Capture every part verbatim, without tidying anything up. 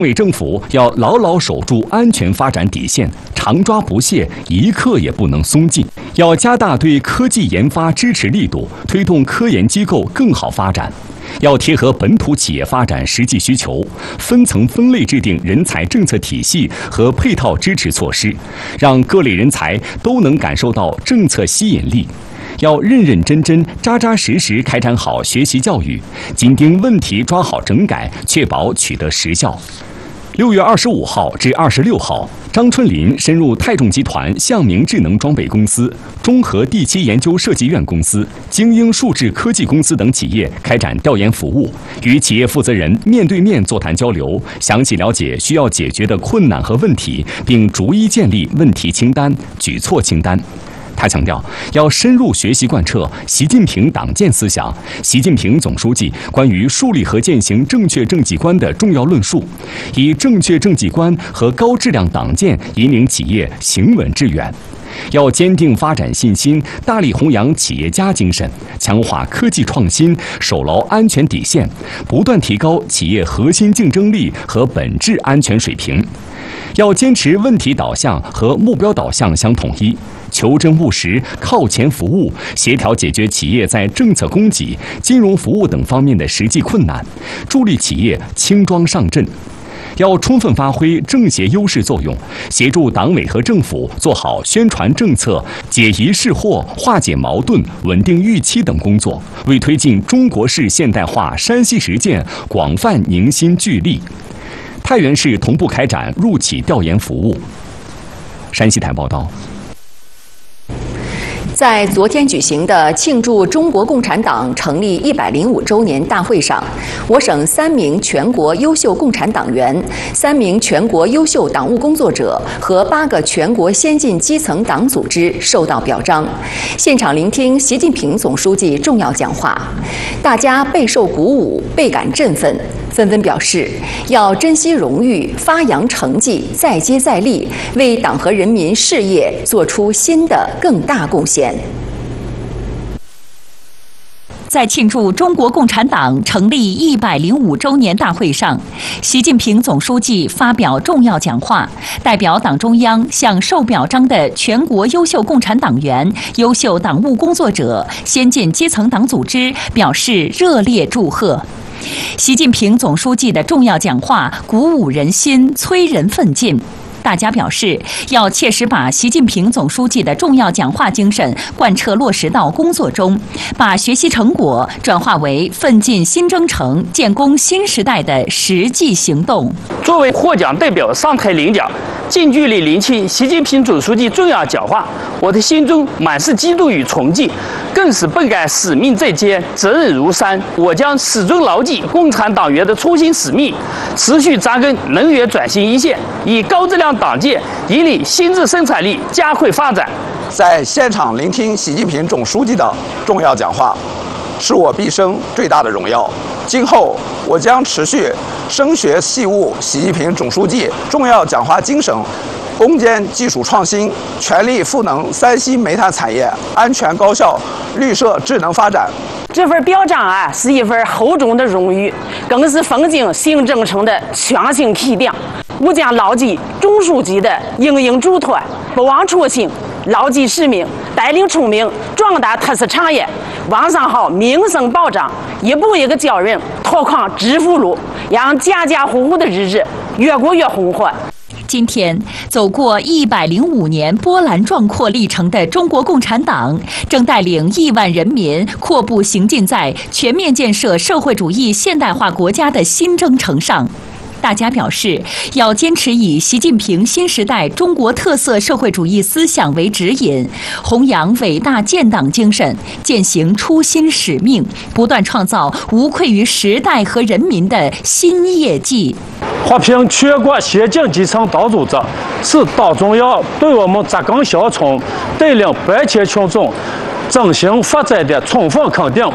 为政府要牢牢守住安全发展底线，常抓不懈，一刻也不能松劲。要加大对科技研发支持力度，推动科研机构更好发展。要贴合本土企业发展实际需求，分层分类制定人才政策体系和配套支持措施，让各类人才都能感受到政策吸引力。要认认真真、扎扎实实开展好学习教育，紧盯问题，抓好整改，确保取得实效。六月二十五号至二十六号，张春林深入泰众集团向明智能装备公司、中核第七研究设计院公司、精英数智科技公司等企业开展调研服务，与企业负责人面对面座谈交流，详细了解需要解决的困难和问题，并逐一建立问题清单、举措清单。他强调，要深入学习贯彻习近平党建思想、习近平总书记关于树立和践行正确政绩观的重要论述，以正确政绩观和高质量党建引领企业行稳致远。要坚定发展信心，大力弘扬企业家精神，强化科技创新，守牢安全底线，不断提高企业核心竞争力和本质安全水平。要坚持问题导向和目标导向相统一，求真务实，靠前服务，协调解决企业在政策供给、金融服务等方面的实际困难，助力企业轻装上阵。要充分发挥政协优势作用，协助党委和政府做好宣传政策、解疑释惑、化解矛盾、稳定预期等工作，为推进中国式现代化山西实践广泛凝心聚力。太原市同步开展入企调研服务。山西台报道。 在昨天举行的庆祝中国共产党成立一百零五周年大会上，我省三名全国优秀共产党员、三名全国优秀党务工作者和八个全国先进基层党组织受到表彰，现场聆听习近平总书记重要讲话，大家备受鼓舞，倍感振奋，纷纷表示要珍惜荣誉，发扬成绩，再接再厉，为党和人民事业做出新的更大贡献。 在庆祝中国共产党成立一百零五周年大会上，习近平总书记发表重要讲话，代表党中央向受表彰的全国优秀共产党员、优秀党务工作者、先进基层党组织表示热烈祝贺。习近平总书记的重要讲话鼓舞人心，催人奋进。大家表示，要切实把习近平总书记的重要讲话精神贯彻落实到工作中，把学习成果转化为奋进新征程、建功新时代的实际行动。 作为获奖代表上台领奖，近距离聆听习近平总书记重要讲话，我的心中满是激动与崇敬，更是倍感使命在肩，责任如山。我将始终牢记共产党员的初心使命，持续扎根能源转型一线，以高质量党建引领新质生产力加快发展。 在现场聆听习近平总书记的重要讲话，是我毕生最大的荣耀。今后我将持续深学细悟习近平总书记重要讲话精神，攻坚技术创新，全力赋能山西煤炭产业安全高效、绿色智能发展。 这份表彰啊，是一份厚重的荣誉，更是奉敬新征程的强行提亮。我将牢记总书记的营营嘱托，不忘初心，牢记使命，带领聪明壮大特色产业，往上好民生保障，一步一个脚印，拓宽致富路，让家家户户的日子越过越红火。 今天，走过一百零五年波澜壮阔历程的中国共产党，正带领亿万人民阔步行进在全面建设社会主义现代化国家的新征程上。大家表示，要坚持以习近平新时代中国特色社会主义思想为指引，弘扬伟大建党精神，践行初心使命，不断创造无愧于时代和人民的新业绩。 获评全国先进基层党组织，是党中央对我们扎根乡村、带领百千群众振兴发展的充分肯定。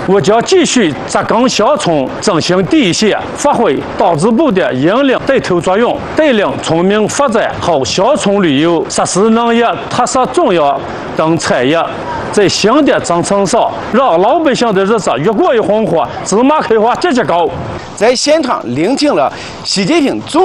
我将继续扎根乡村振兴第一线，发挥党支部的引领带头作用，带领村民发展好乡村旅游、实施农业、特色中药等产业，在新的征程上，让老百姓的日子越过越红火，芝麻开花节节高。 在现场聆听了习近平总